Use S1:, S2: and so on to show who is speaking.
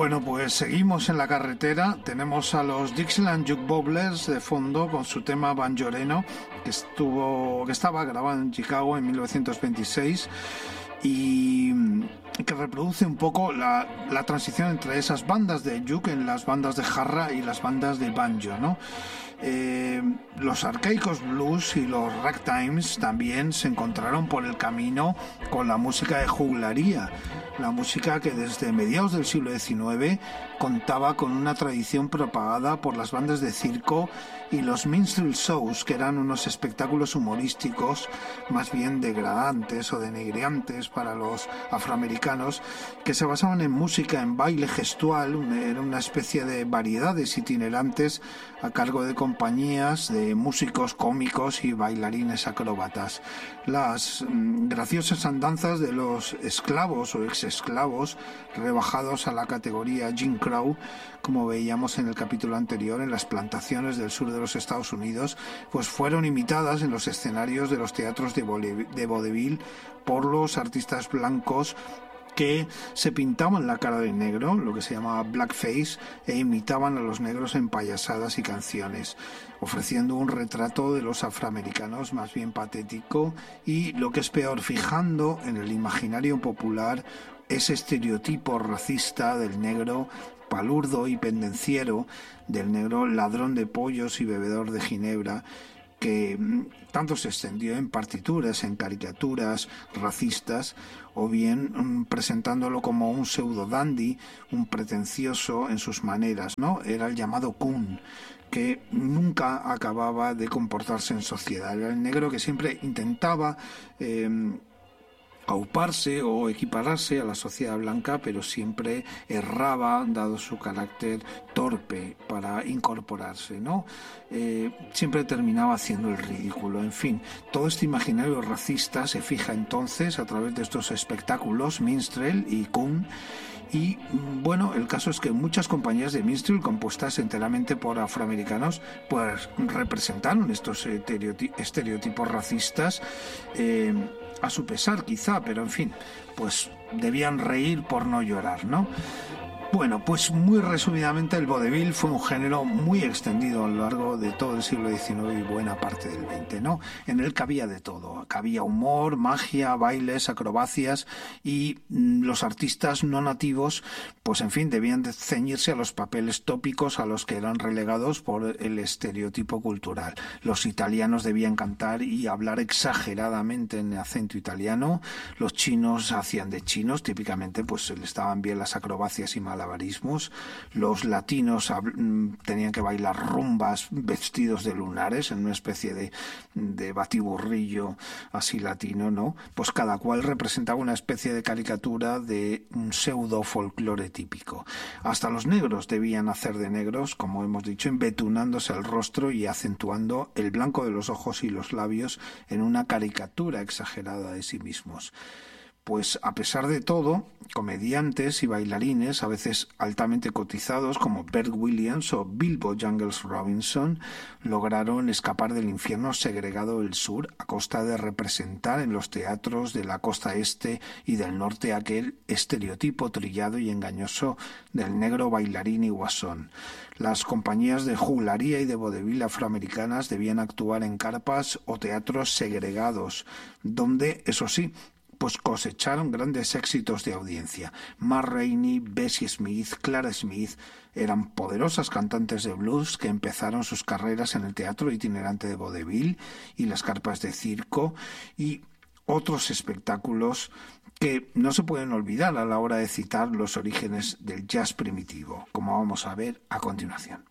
S1: Bueno, pues seguimos en la carretera. Tenemos a los Dixieland Juke Bobblers de fondo con su tema Banjoreno, que estaba grabado en Chicago en 1926 y que reproduce un poco la transición entre esas bandas de juke en las bandas de jarra y las bandas de banjo, ¿no? Los arcaicos blues y los ragtimes también se encontraron por el camino con la música de juglaría, la música que desde mediados del siglo XIX contaba con una tradición propagada por las bandas de circo y los minstrel shows, que eran unos espectáculos humorísticos más bien degradantes o denigrantes para los afroamericanos, que se basaban en música, en baile gestual. Era una especie de variedades itinerantes a cargo de compañías de músicos cómicos y bailarines acróbatas. Las graciosas andanzas de los esclavos o exesclavos rebajados a la categoría Jim Crow, como veíamos en el capítulo anterior, en las plantaciones del sur de los Estados Unidos, pues fueron imitadas en los escenarios de los teatros de vodevil por los artistas blancos que se pintaban la cara de negro, lo que se llamaba blackface, e imitaban a los negros en payasadas y canciones, ofreciendo un retrato de los afroamericanos más bien patético y, lo que es peor, fijando en el imaginario popular ese estereotipo racista del negro palurdo y pendenciero, del negro ladrón de pollos y bebedor de ginebra, que tanto se extendió en partituras, en caricaturas racistas, o bien presentándolo como un pseudo dandy, un pretencioso en sus maneras, ¿no? Era el llamado coon, que nunca acababa de comportarse en sociedad. Era el negro que siempre intentaba auparse o equipararse a la sociedad blanca, pero siempre erraba, dado su carácter torpe para incorporarse, ¿no? Siempre terminaba haciendo el ridículo. En fin, todo este imaginario racista se fija entonces a través de estos espectáculos minstrel y coon. Y bueno, el caso es que muchas compañías de minstrel compuestas enteramente por afroamericanos pues representaron estos estereotipos racistas, a su pesar quizá, pero en fin, pues debían reír por no llorar, ¿no? Bueno, pues muy resumidamente, el vodevil fue un género muy extendido a lo largo de todo el siglo XIX y buena parte del XX, ¿no? En él cabía de todo, cabía humor, magia, bailes, acrobacias, y los artistas no nativos, pues en fin, debían de ceñirse a los papeles tópicos a los que eran relegados por el estereotipo cultural. Los italianos debían cantar y hablar exageradamente en acento italiano, los chinos hacían de chinos, típicamente pues les estaban bien las acrobacias y malabarismos, los latinos tenían que bailar rumbas vestidos de lunares en una especie de batiburrillo así latino, ¿no? Pues cada cual representaba una especie de caricatura de un pseudo folclore típico. Hasta los negros debían hacer de negros, como hemos dicho, embetunándose el rostro y acentuando el blanco de los ojos y los labios en una caricatura exagerada de sí mismos. Pues a pesar de todo, comediantes y bailarines, a veces altamente cotizados, como Bert Williams o Bilbo Jungles Robinson, lograron escapar del infierno segregado del sur a costa de representar en los teatros de la costa este y del norte aquel estereotipo trillado y engañoso del negro bailarín y guasón. Las compañías de juglaría y de vodevil afroamericanas debían actuar en carpas o teatros segregados, donde, eso sí, pues cosecharon grandes éxitos de audiencia. Ma Rainey, Bessie Smith, Clara Smith eran poderosas cantantes de blues que empezaron sus carreras en el teatro itinerante de vodevil y las carpas de circo, y otros espectáculos que no se pueden olvidar a la hora de citar los orígenes del jazz primitivo, como vamos a ver a continuación.